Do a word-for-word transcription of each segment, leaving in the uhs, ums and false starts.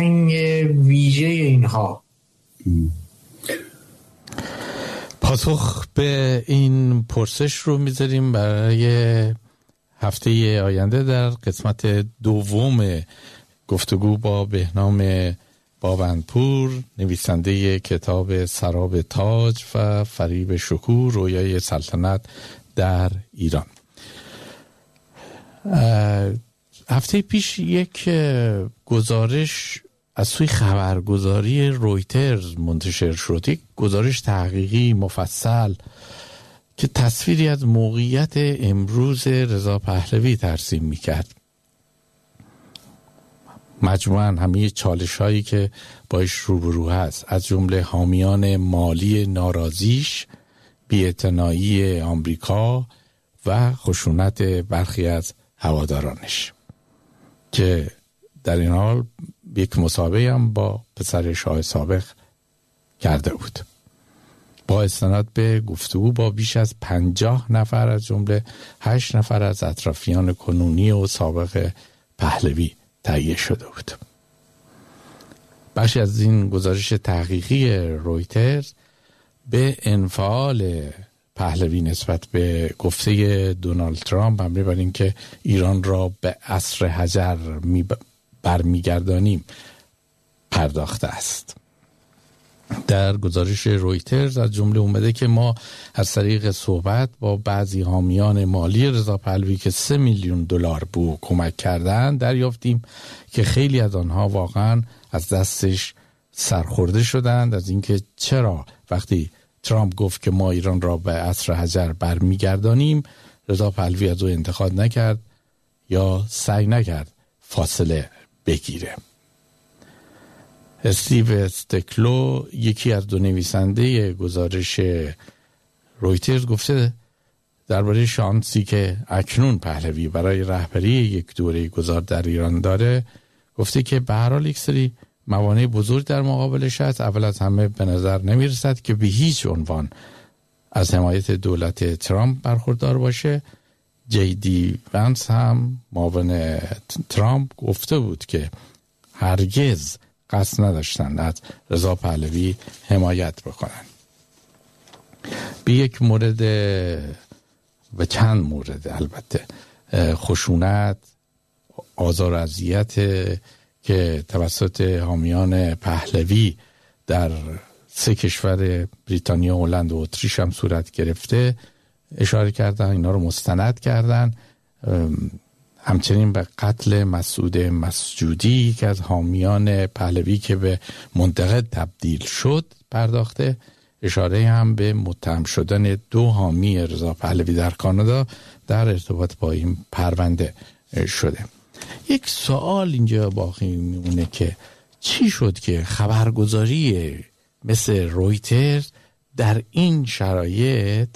فرهنگ ویژه اینها. پاسخ به این پرسش رو میذاریم برای هفته آینده در قسمت دوم گفتگو با بهنام بابندپور، نویسنده کتاب سراب تاج و فریب شکوه، رویای سلطنت در ایران. هفته پیش یک گزارش از سوی خبرگزاری رویترز منتشر شد، یک گزارش تحقیقی مفصل که تصویری از موقعیت امروز رضا پهلوی ترسیم میکرد. مجموعاً همه چالش هایی که باش روبرو هست، از جمله حامیان مالی ناراضیش، بی‌اعتنایی آمریکا و خشونت برخی از هوادارانش، که در این حال یک مسابقه هم با پسر شاه سابق کرده بود. با استناد به گفتگو با بیش از پنجاه نفر از جمله هشت نفر از اطرافیان کنونی و سابق پهلوی تهیه شده بود. بخشی از این گزارش تحقیقی رویترز به انفعال پهلوی نسبت به گفته دونالد ترامپ، حمله بر این که ایران را به عصر حجر می برمیگردانیم، پرداخته است. در گزارش رویترز از جمله اومده که ما از طریق صحبت با بعضی حامیان مالی رضا پهلوی که سه میلیون دلار به کمک کردن، دریافتیم که خیلی از آنها واقعا از دستش سرخورده شدند از اینکه چرا وقتی ترامپ گفت که ما ایران را به عصر حجر برمیگردانیم، رضا پهلوی از او انتقاد نکرد یا سعی نکرد فاصله بگیره. استیو استکلو، یکی از دو نویسنده گزارش رویترز، گفته درباره شانسی که اکنون پهلوی برای رهبری یک دوره گذار در ایران داره، گفته که به هر حال یک سری موانع بزرگ در مقابلش هست. اول از همه به نظر نمیرسد که به هیچ عنوان از حمایت دولت ترامپ برخوردار باشه. جی دی ونس هم معاون ترامپ گفته بود که هرگز قصد نداشتند از رضا پهلوی حمایت بکنن. به یک مورد و چند مورد البته خشونت، آزار و اذیت که توسط حامیان پهلوی در سه کشور بریتانیا، هلند و اتریش هم صورت گرفته اشاره کردن، اینا رو مستند کردن. همچنین به قتل مسعود مسجودی که از حامیان پهلوی که به منتقد تبدیل شد پرداخته. اشاره هم به متهم شدن دو حامی رضا پهلوی در کانادا در ارتباط با این پرونده شده. یک سوال اینجا باقی میمونه که چی شد که خبرگزاری مثل رویترز در این شرایط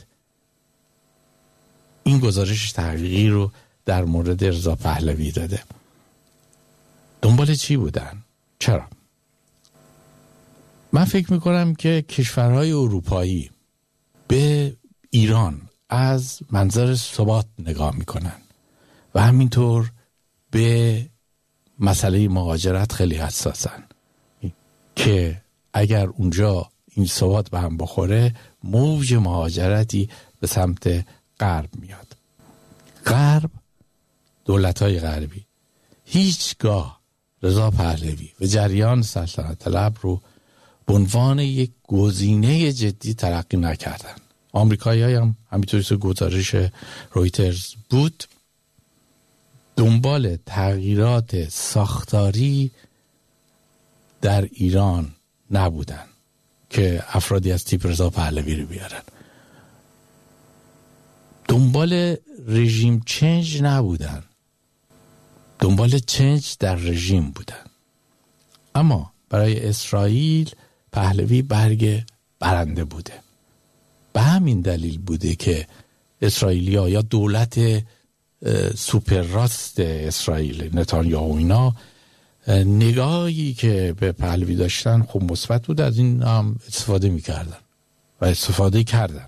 این گزارش تحقیقی رو در مورد رضا پهلوی داده؟ دنبال چی بودن؟ چرا؟ من فکر میکنم که کشورهای اروپایی به ایران از منظر ثبات نگاه میکنن و همینطور به مسئله مهاجرت خیلی حساسن که اگر اونجا این ثبات به هم بخوره موج مهاجرتی به سمت غرب میاد. غرب، دولت‌های غربی هیچگاه رضا پهلوی و جریان سلطنت طلب رو به عنوان یک گزینه جدی تلقی نکردن. آمریکایی‌ها هم همینطوری که گزارش رویترز بود دنبال تغییرات ساختاری در ایران نبودن که افرادی از تیپ رضا پهلوی رو بیارن. دنبال رژیم چنج نبودن، دنبال چنج در رژیم بودن. اما برای اسرائیل پهلوی برگ برنده بوده. به همین دلیل بوده که اسرائیلیا یا دولت سوپر راست اسرائیل، نتانیاهو، اینا نگاهی که به پهلوی داشتن خب مثبت بود، از این هم استفاده میکردن و استفاده کردن.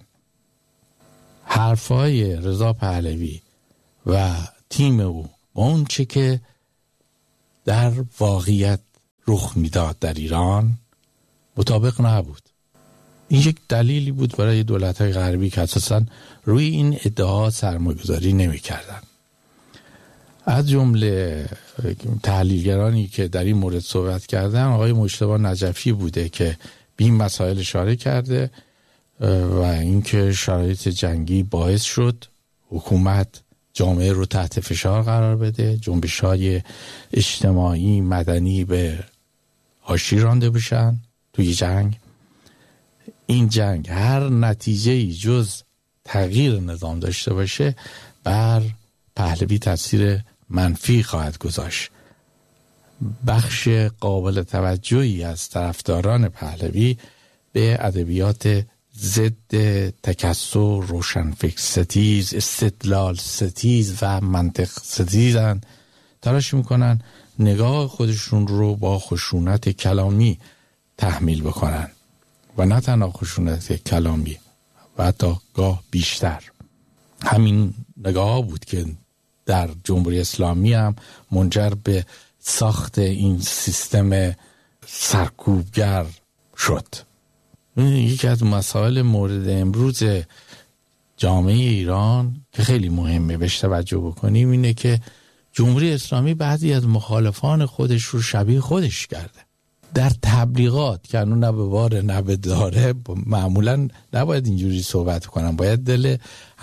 حرفای رضا پهلوی و تیم او با اون چه که در واقعیت رخ میداد در ایران مطابق نبود. این یک دلیلی بود برای دولت‌های غربی که اساساً روی این ادعا سرمایه‌گذاری نمی‌کردن. از جمله تحلیلگرانی که در این مورد صحبت کردن آقای مجتبی نجفی بوده که به این مسائل اشاره کرده و اینکه شرایط جنگی باعث شد حکومت جامعه رو تحت فشار قرار بده، جنبش‌های اجتماعی مدنی به حاشیه رانده بشن توی جنگ. این جنگ هر نتیجه‌ای جز تغییر نظام داشته باشه بر پهلوی تاثیر منفی خواهد گذاشت. بخش قابل توجهی از طرفداران پهلوی به ادبیات ضد تکثر، روشنفکر ستیز، استدلال ستیز و منطق ستیزن، تلاش میکنن نگاه خودشون رو با خشونت کلامی تحمیل بکنن و نه تنها خشونت کلامی و حتی گاه بیشتر. همین نگاه بود که در جمهوری اسلامی هم منجر به ساخت این سیستم سرکوبگر شد. یکی از مسائل مورد امروز جامعه ایران که خیلی مهمه بهش توجه بکنیم اینه که جمهوری اسلامی بعضی از مخالفان خودش رو شبیه خودش کرده. در تبلیغات که اون نه به بار نه به داره معمولا نباید اینجوری صحبت کنن، باید دل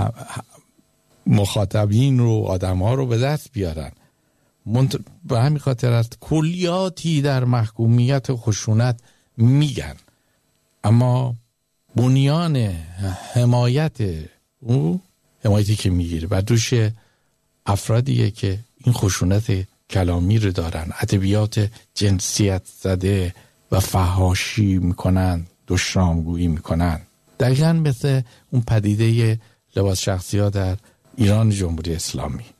مخاطبین رو آدم ها رو به دست بیارن. به همین خاطر است کلیاتی در محکومیت خشونت میگن، اما بنیان حمایت او حمایتی که میگیره و دوش افرادیه که این خشونت کلامی رو دارن، ادبیات جنسیت زده و فحاشی میکنن، دشنامگویی میکنن. دقیقاً مثل اون پدیده لباس شخصی ها در ایران جمهوری اسلامی.